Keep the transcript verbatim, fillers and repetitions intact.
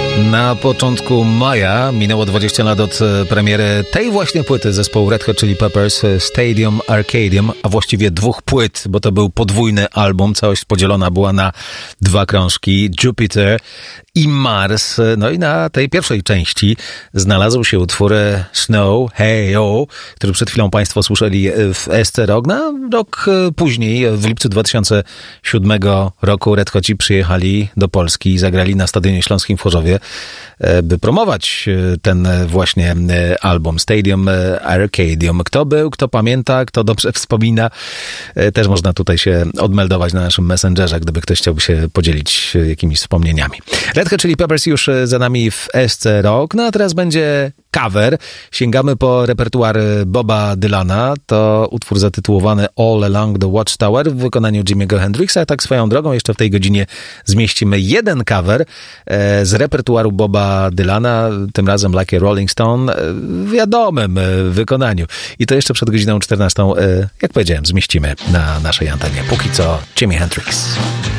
Na początku maja minęło dwadzieścia lat od premiery tej właśnie płyty zespołu Red Hot Chili Peppers, Stadium Arcadium, a właściwie dwóch płyt, bo to był podwójny album, całość podzielona była na dwa krążki, Jupiter i Mars. No i na tej pierwszej części znalazł się utwór Snow, Hey Oh, który przed chwilą Państwo słyszeli w S C Rock. Na rok później, w lipcu dwa tysiące siódmego roku, Red Hoci przyjechali do Polski i zagrali na Stadionie Śląskim w Chorzowie, by promować ten właśnie album Stadium Arcadium. Kto był, kto pamięta, kto dobrze wspomina, też można tutaj się odmeldować na naszym Messengerze, gdyby ktoś chciałby się podzielić jakimiś wspomnieniami. Red Hot Chili Peppers już za nami w S C Rock, no a teraz będzie cover. Sięgamy po repertuar Boba Dylana. To utwór zatytułowany All Along the Watchtower w wykonaniu Jimmy'ego Hendrixa. Tak swoją drogą jeszcze w tej godzinie zmieścimy jeden cover e, z repertuaru Boba Dylana, tym razem Like a Rolling Stone, e, w wiadomym e, wykonaniu. I to jeszcze przed godziną czternastą, e, jak powiedziałem, zmieścimy na naszej antenie. Póki co Jimi Hendrix.